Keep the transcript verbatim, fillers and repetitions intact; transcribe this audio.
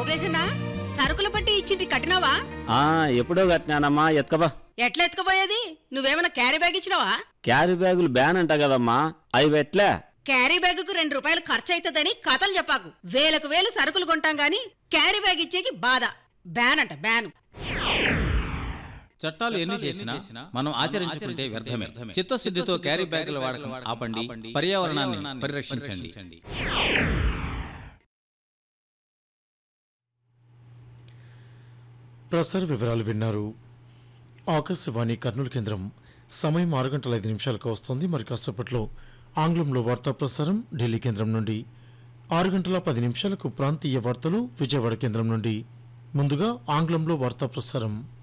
పోగేసన్నా సరుకుల పట్టి ఇచ్చింది కట్టినావా? ఆ ఎప్పుడో కట్టినానమ్మా. ఎత్కబా. ఎట్లా ఎత్తుకుపోయేది? నువ్వేమైనా క్యారీ బ్యాగ్ ఇచ్చినావా? క్యారీ బ్యాగులు బ్యాన్ అంట కదమ్మా, అవి పెట్లే. క్యారీ బ్యాగుకు రెండు రూపాయలు ఖర్చు అవుతుందని కథలు చెప్పాకు. వేలకు వేలు సరుకులు కొంటాం గాని క్యారీ బ్యాగ్ ఇచ్చేకి బాధ. బ్యాన్ అంట బ్యాన్. చట్టాలు ఎన్ని చేసినా మనం ఆచరించుకుంటే వ్యర్థమే. చిత్తశుద్ధితో క్యారీ బ్యాగుల వాడకం ఆపండి, పర్యావరణాన్ని పరిరక్షించండి. ప్రసార వివరాలు విన్నారు. ఆకాశవాణి కర్నూలు కేంద్రం. సమయం ఆరు గంటల ఐదు నిమిషాలకు వస్తుంది. మరి కాసేపట్లో ఆంగ్లంలో వార్తా ప్రసారం ఢిల్లీ కేంద్రం నుండి. ఆరు గంటల పది నిమిషాలకు ప్రాంతీయ వార్తలు విజయవాడ కేంద్రం నుండి. ముందుగా ఆంగ్లంలో వార్తా ప్రసారం.